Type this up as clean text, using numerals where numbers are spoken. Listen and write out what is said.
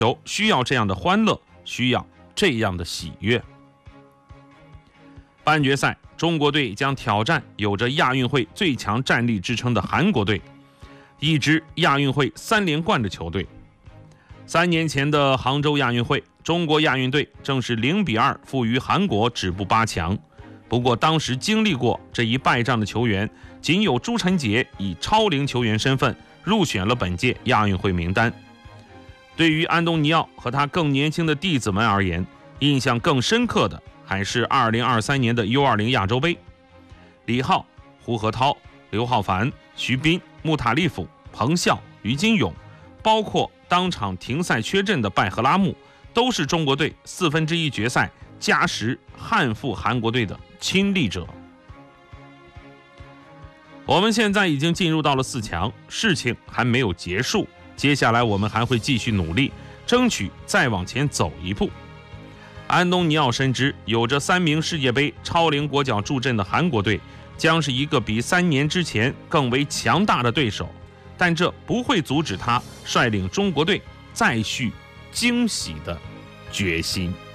需要这样的欢乐，需要这样的喜悦。半决赛，中国队将挑战有着亚运会最强战力之称的韩国队，一支亚运会3连冠的球队。3年前的杭州亚运会，中国亚运队正是0-2负于韩国，止步8强。不过当时经历过这一败仗的球员，仅有朱晨杰以超龄球员身份入选了本届亚运会名单。对于安东尼奥和他更年轻的弟子们而言，印象更深刻的还是2023年的 U20 亚洲杯。李浩、胡河涛、刘浩凡、徐斌、穆塔利夫、彭笑、于金勇，包括当场停赛缺阵的拜赫拉木，都是中国队1/4决赛加时憾负韩国队的亲历者。我们现在已经进入到了4强，事情还没有结束，接下来我们还会继续努力，争取再往前走一步。安东尼奥深知，有着3名世界杯超龄国脚助阵的韩国队将是一个比3年之前更为强大的对手，但这不会阻止他率领中国队再续惊喜的决心。